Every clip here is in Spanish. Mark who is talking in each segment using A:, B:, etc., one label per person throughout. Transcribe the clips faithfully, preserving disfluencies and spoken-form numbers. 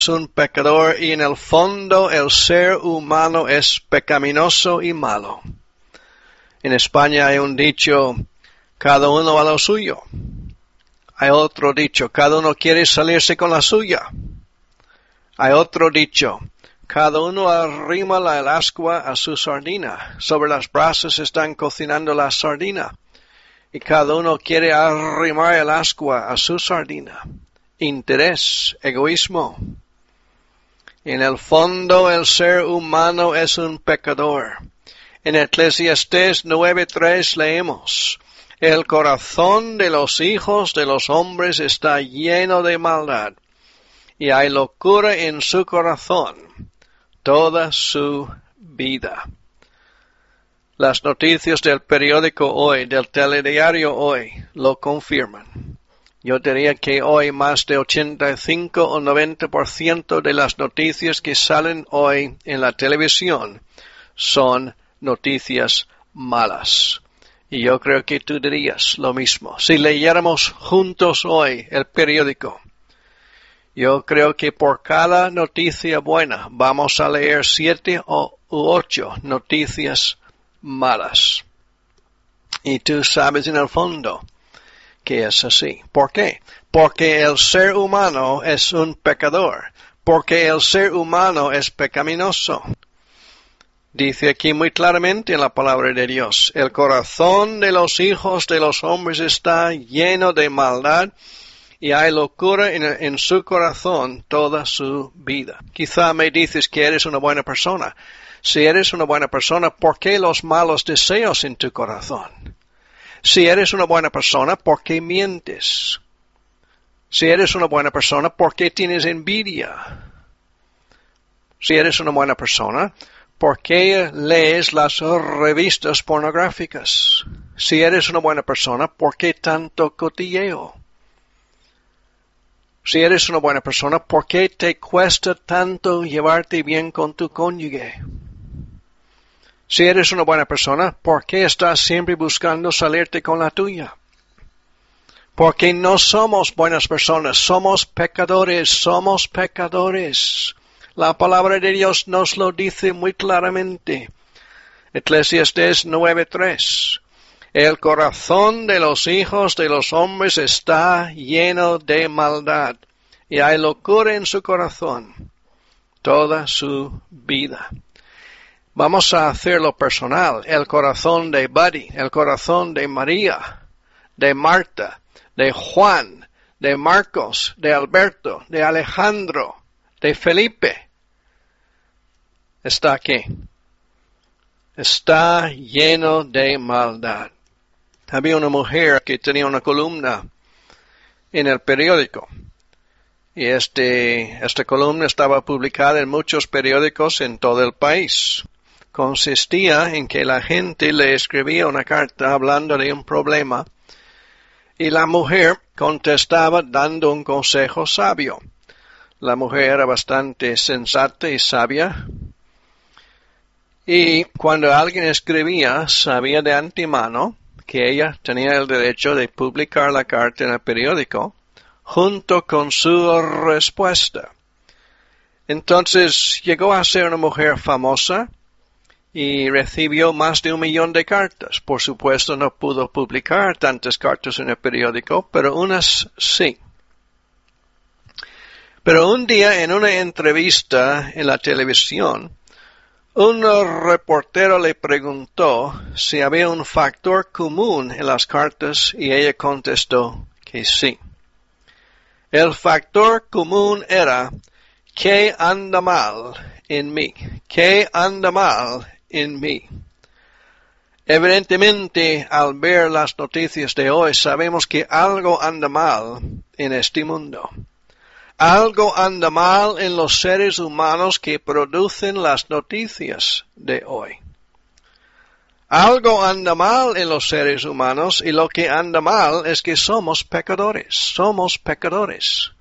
A: es un pecador y en el fondo el ser humano es pecaminoso y malo. En España hay un dicho, cada uno a lo suyo. Hay otro dicho, cada uno quiere salirse con la suya. Hay otro dicho, cada uno arrima el ascua a su sardina. Sobre las brasas están cocinando la sardina. Y cada uno quiere arrimar el ascua a su sardina. Interés, egoísmo. En el fondo el ser humano es un pecador. En Eclesiastés nueve tres leemos, el corazón de los hijos de los hombres está lleno de maldad, y hay locura en su corazón toda su vida. Las noticias del periódico hoy, del telediario hoy, lo confirman. Yo diría que hoy más de ochenta y cinco o noventa por ciento de las noticias que salen hoy en la televisión son noticias malas. Y yo creo que tú dirías lo mismo. Si leyéramos juntos hoy el periódico, yo creo que por cada noticia buena vamos a leer siete o ocho noticias malas. Y tú sabes en el fondo que es así. ¿Por qué? Porque el ser humano es un pecador. Porque el ser humano es pecaminoso. Dice aquí muy claramente en la palabra de Dios, el corazón de los hijos de los hombres está lleno de maldad y hay locura en, en su corazón toda su vida. Quizá me dices que eres una buena persona. Si eres una buena persona, ¿por qué los malos deseos en tu corazón? Si eres una buena persona, ¿por qué mientes? Si eres una buena persona, ¿por qué tienes envidia? Si eres una buena persona, ¿por qué lees las revistas pornográficas? Si eres una buena persona, ¿por qué tanto cotilleo? Si eres una buena persona, ¿por qué te cuesta tanto llevarte bien con tu cónyuge? Si eres una buena persona, ¿por qué estás siempre buscando salirte con la tuya? Porque no somos buenas personas, somos pecadores, somos pecadores. La palabra de Dios nos lo dice muy claramente. Eclesiastés nueve tres. El corazón de los hijos de los hombres está lleno de maldad, y hay locura en su corazón toda su vida. Vamos a hacerlo personal. El corazón de Buddy, el corazón de María, de Marta, de Juan, de Marcos, de Alberto, de Alejandro, de Felipe, está aquí. Está lleno de maldad. Había una mujer que tenía una columna en el periódico. Y este, esta columna estaba publicada en muchos periódicos en todo el país. Consistía en que la gente le escribía una carta hablando de un problema y la mujer contestaba dando un consejo sabio. La mujer era bastante sensata y sabia. Y cuando alguien escribía, sabía de antemano que ella tenía el derecho de publicar la carta en el periódico junto con su respuesta. Entonces llegó a ser una mujer famosa y recibió más de un millón de cartas. Por supuesto no pudo publicar tantas cartas en el periódico, pero unas sí. Pero un día en una entrevista en la televisión, un reportero le preguntó si había un factor común en las cartas y ella contestó que sí. El factor común era ¿qué anda mal en mí? ¿Qué anda mal en mí? Evidentemente, al ver las noticias de hoy, sabemos que algo anda mal en este mundo. Algo anda mal en los seres humanos que producen las noticias de hoy. Algo anda mal en los seres humanos y lo que anda mal es que somos pecadores. Somos pecadores.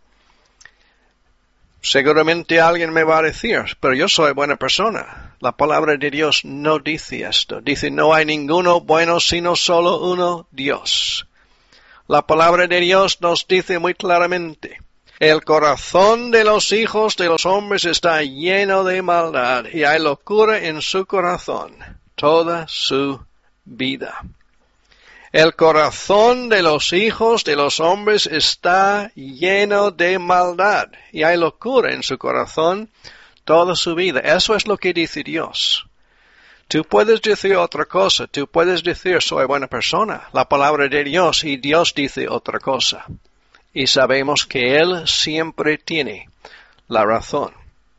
A: Seguramente alguien me va a decir, pero yo soy buena persona. La palabra de Dios no dice esto. Dice, no hay ninguno bueno sino solo uno, Dios. La palabra de Dios nos dice muy claramente, El corazón de los hijos de los hombres está lleno de maldad y hay locura en su corazón toda su vida. El corazón de los hijos de los hombres está lleno de maldad y hay locura en su corazón toda su vida. Eso es lo que dice Dios. Tú puedes decir otra cosa, tú puedes decir soy buena persona, la palabra de Dios, y Dios dice otra cosa. Y sabemos que Él siempre tiene la razón.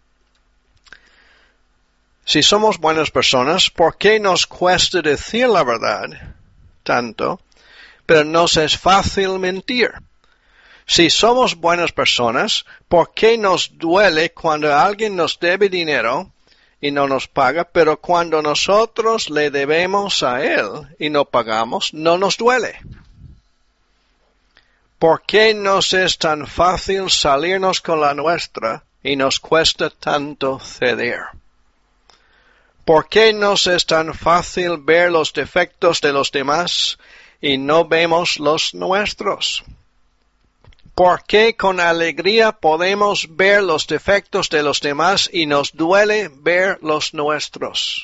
A: Si somos buenas personas, ¿por qué nos cuesta decir la verdad tanto, pero nos es fácil mentir? Si somos buenas personas, ¿por qué nos duele cuando alguien nos debe dinero y no nos paga, pero cuando nosotros le debemos a Él y no pagamos, no nos duele? ¿Por qué nos es tan fácil salirnos con la nuestra y nos cuesta tanto ceder? ¿Por qué nos es tan fácil ver los defectos de los demás y no vemos los nuestros? ¿Por qué con alegría podemos ver los defectos de los demás y nos duele ver los nuestros?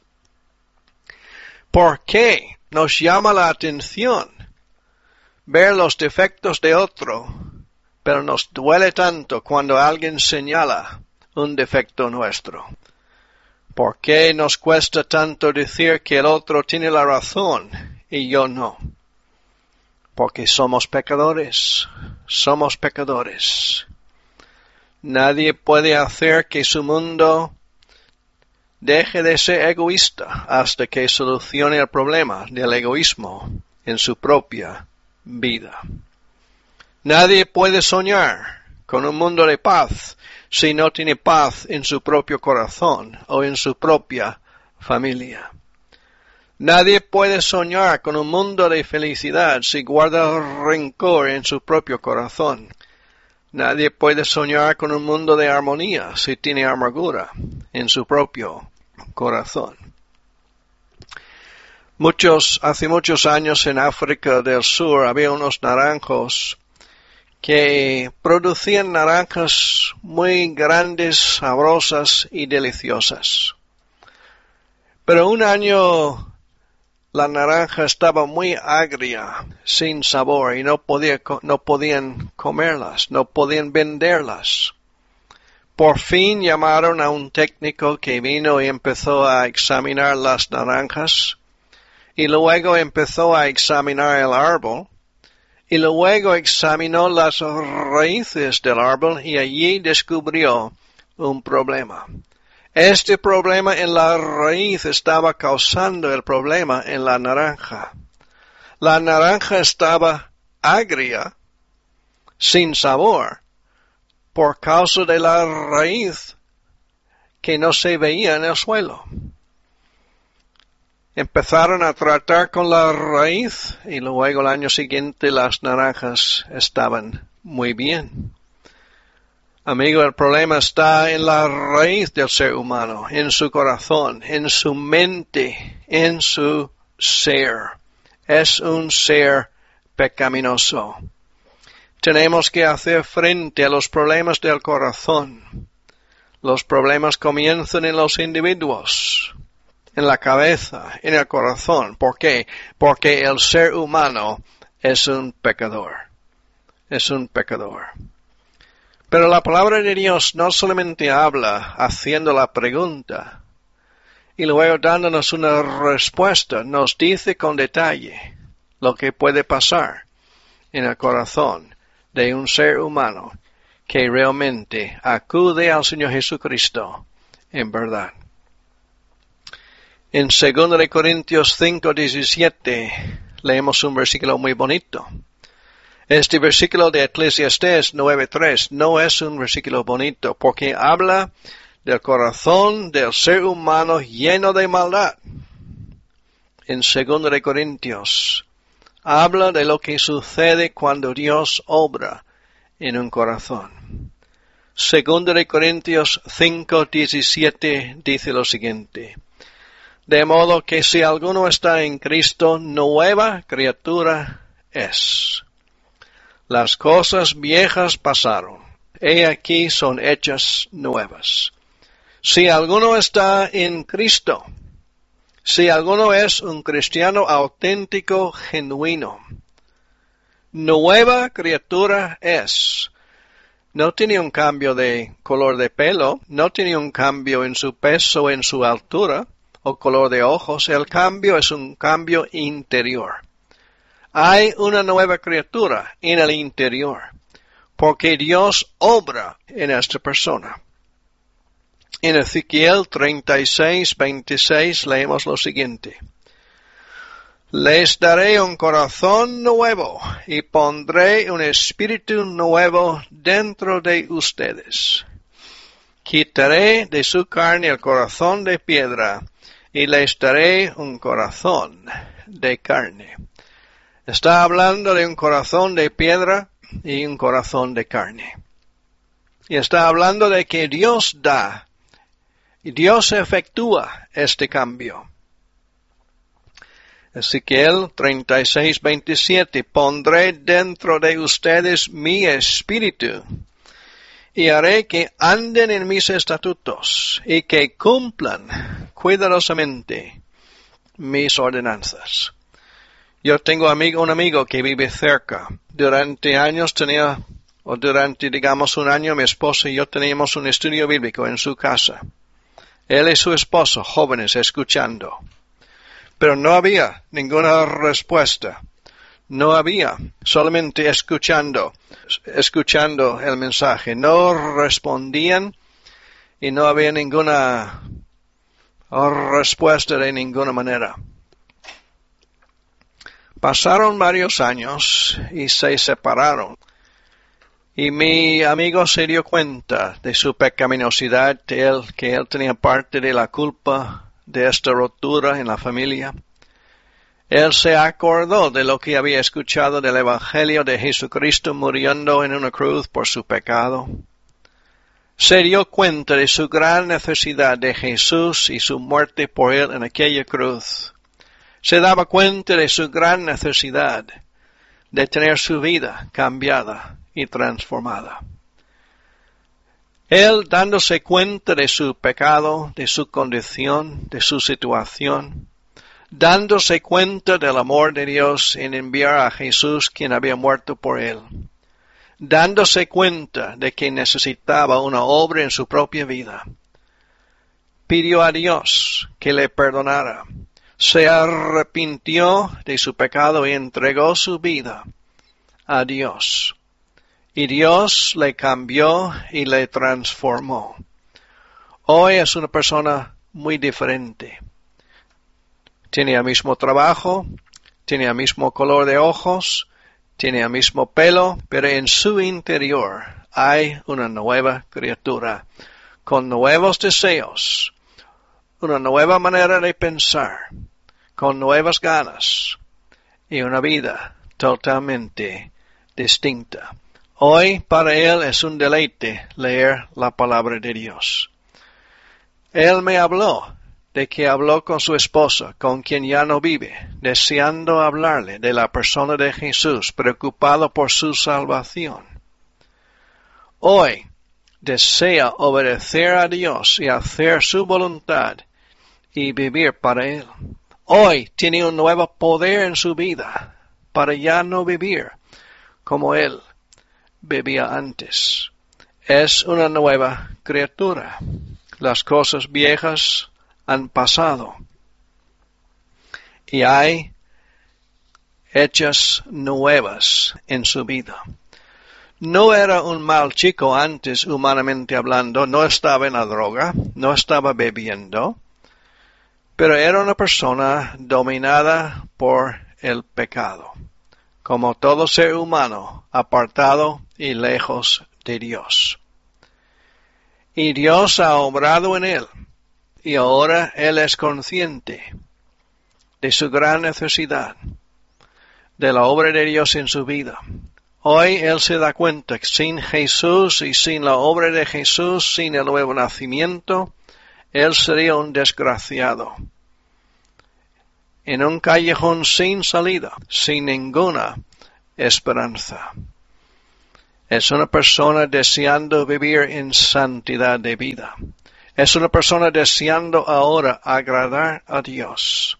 A: ¿Por qué nos llama la atención ver los defectos de otro, pero nos duele tanto cuando alguien señala un defecto nuestro? ¿Por qué nos cuesta tanto decir que el otro tiene la razón y yo no? Porque somos pecadores, somos pecadores. Nadie puede hacer que su mundo deje de ser egoísta hasta que solucione el problema del egoísmo en su propia vida. Nadie puede soñar con un mundo de paz si no tiene paz en su propio corazón o en su propia familia. Nadie puede soñar con un mundo de felicidad si guarda rencor en su propio corazón. Nadie puede soñar con un mundo de armonía si tiene amargura en su propio corazón. Muchos, hace muchos años en África del Sur había unos naranjos que producían naranjas muy grandes, sabrosas y deliciosas. Pero un año la naranja estaba muy agria, sin sabor, y no podía, no podían comerlas, no podían venderlas. Por fin llamaron a un técnico que vino y empezó a examinar las naranjas, y luego empezó a examinar el árbol, y luego examinó las raíces del árbol y allí descubrió un problema. Este problema en la raíz estaba causando el problema en la naranja. La naranja estaba agria, sin sabor, por causa de la raíz que no se veía en el suelo. Empezaron a tratar con la raíz y luego el año siguiente las naranjas estaban muy bien. Amigo, el problema está en la raíz del ser humano, en su corazón, en su mente, en su ser. Es un ser pecaminoso. Tenemos que hacer frente a los problemas del corazón. Los problemas comienzan en los individuos, en la cabeza, en el corazón. ¿Por qué? Porque el ser humano es un pecador. Es un pecador. Pero la palabra de Dios no solamente habla haciendo la pregunta y luego dándonos una respuesta, nos dice con detalle lo que puede pasar en el corazón de un ser humano que realmente acude al Señor Jesucristo en verdad. En segunda de Corintios cinco diecisiete leemos un versículo muy bonito. Este versículo de Eclesiastés nueve tres no es un versículo bonito porque habla del corazón del ser humano lleno de maldad. En segunda de Corintios habla de lo que sucede cuando Dios obra en un corazón. Segunda de Corintios cinco diecisiete dice lo siguiente: de modo que si alguno está en Cristo, nueva criatura es. Las cosas viejas pasaron. he aquí son hechas nuevas. Si alguno está en Cristo, si alguno es un cristiano auténtico, genuino, nueva criatura es. No tiene un cambio de color de pelo, no tiene un cambio en su peso, en su altura o color de ojos. El cambio es un cambio interior. Hay una nueva criatura en el interior, porque Dios obra en esta persona. En Ezequiel treinta y seis, veintiséis leemos lo siguiente. Les daré un corazón nuevo y pondré un espíritu nuevo dentro de ustedes. Quitaré de su carne el corazón de piedra y les daré un corazón de carne. Está hablando de un corazón de piedra y un corazón de carne. Y está hablando de que Dios da y Dios efectúa este cambio. Ezequiel treinta y seis, veintisiete, pondré dentro de ustedes mi espíritu y haré que anden en mis estatutos y que cumplan cuidadosamente mis ordenanzas. Yo tengo amigo, un amigo que vive cerca. Durante años tenía, o durante digamos un año, mi esposa y yo teníamos un estudio bíblico en su casa. Él y su esposo, jóvenes, escuchando. Pero no había ninguna respuesta. No había, solamente escuchando, escuchando el mensaje. No respondían y no había ninguna respuesta de ninguna manera. Pasaron varios años y se separaron. Y mi amigo se dio cuenta de su pecaminosidad, de él, que él tenía parte de la culpa de esta rotura en la familia. Él se acordó de lo que había escuchado del Evangelio de Jesucristo muriendo en una cruz por su pecado. Se dio cuenta de su gran necesidad de Jesús y su muerte por él en aquella cruz. Se daba cuenta de su gran necesidad de tener su vida cambiada y transformada. Él, dándose cuenta de su pecado, de su condición, de su situación, dándose cuenta del amor de Dios en enviar a Jesús quien había muerto por él, dándose cuenta de que necesitaba una obra en su propia vida, pidió a Dios que le perdonara, se arrepintió de su pecado y entregó su vida a Dios. Y Dios le cambió y le transformó. Hoy es una persona muy diferente. Tiene el mismo trabajo, tiene el mismo color de ojos, tiene el mismo pelo, pero en su interior hay una nueva criatura, con nuevos deseos, una nueva manera de pensar, con nuevas ganas y una vida totalmente distinta. Hoy para él es un deleite leer la palabra de Dios. Él me habló de que habló con su esposa, con quien ya no vive, deseando hablarle de la persona de Jesús, preocupado por su salvación. Hoy desea obedecer a Dios y hacer su voluntad y vivir para Él. Hoy tiene un nuevo poder en su vida para ya no vivir como Él vivía antes. Es una nueva criatura. Las cosas viejas han pasado y hay hechas nuevas en su vida. No era un mal chico antes, humanamente hablando, no estaba en la droga, no estaba bebiendo, pero era una persona dominada por el pecado, como todo ser humano, apartado y lejos de Dios. Y Dios ha obrado en él, y ahora él es consciente de su gran necesidad, de la obra de Dios en su vida. Hoy él se da cuenta que sin Jesús y sin la obra de Jesús, sin el nuevo nacimiento, él sería un desgraciado. En un callejón sin salida, sin ninguna esperanza. Es una persona deseando vivir en santidad de vida. Es una persona deseando ahora agradar a Dios.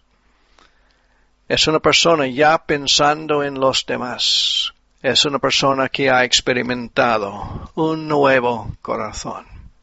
A: Es una persona ya pensando en los demás. Es una persona que ha experimentado un nuevo corazón.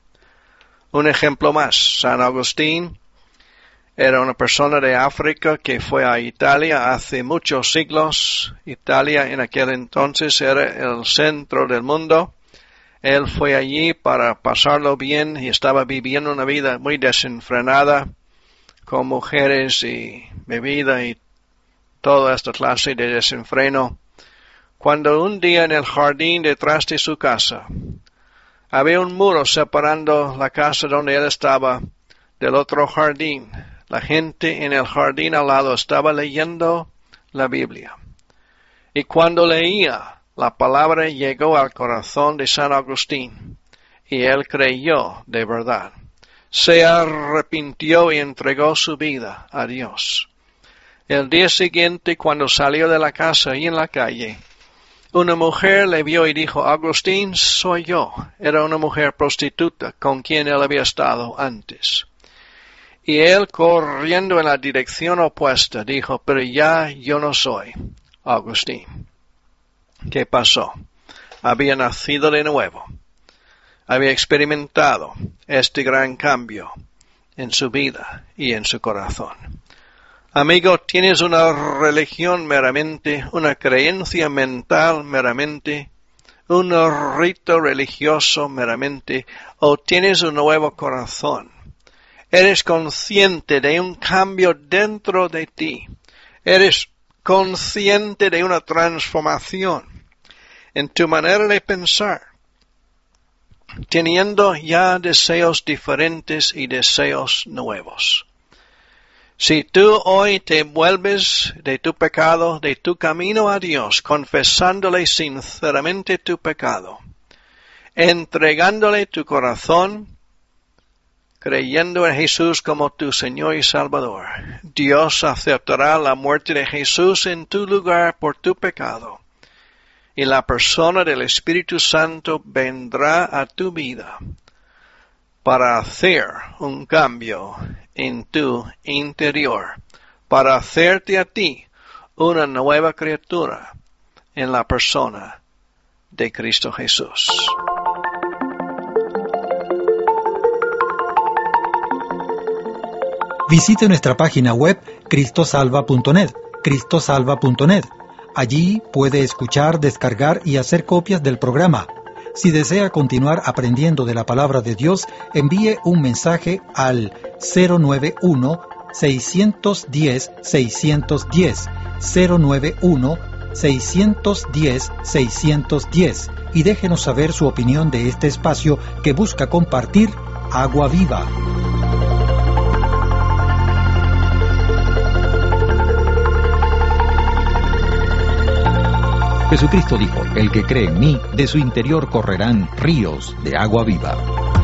A: Un ejemplo más, San Agustín era una persona de África que fue a Italia hace muchos siglos. Italia en aquel entonces era el centro del mundo. Él fue allí para pasarlo bien y estaba viviendo una vida muy desenfrenada con mujeres y bebida y toda esta clase de desenfreno. Cuando un día en el jardín detrás de su casa había un muro separando la casa donde él estaba del otro jardín. La gente en el jardín al lado estaba leyendo la Biblia. Y cuando leía, la palabra llegó al corazón de San Agustín, y él creyó de verdad. Se arrepintió y entregó su vida a Dios. El día siguiente, cuando salió de la casa y en la calle, una mujer le vio y dijo, Agustín, soy yo. Era una mujer prostituta con quien él había estado antes. Y él, corriendo en la dirección opuesta, dijo, pero ya yo no soy Agustín. ¿Qué pasó? Había nacido de nuevo. Había experimentado este gran cambio en su vida y en su corazón. Amigo, tienes una religión meramente, una creencia mental meramente, un rito religioso meramente, o tienes un nuevo corazón. Eres consciente de un cambio dentro de ti. Eres consciente de una transformación en tu manera de pensar, teniendo ya deseos diferentes y deseos nuevos. Si tú hoy te vuelves de tu pecado, de tu camino a Dios, confesándole sinceramente tu pecado, entregándole tu corazón, creyendo en Jesús como tu Señor y Salvador, Dios aceptará la muerte de Jesús en tu lugar por tu pecado, y la persona del Espíritu Santo vendrá a tu vida para hacer un cambio en tu interior, para hacerte a ti una nueva criatura en la persona de Cristo Jesús.
B: Visite nuestra página web cristo salva punto net, cristo salva punto net. Allí puede escuchar, descargar y hacer copias del programa. Si desea continuar aprendiendo de la palabra de Dios, envíe un mensaje al cero nueve uno, seis uno cero, seis uno cero, cero nueve uno, seis uno cero, seis uno cero y déjenos saber su opinión de este espacio que busca compartir agua viva. Jesucristo dijo, el que cree en mí, de su interior correrán ríos de agua viva.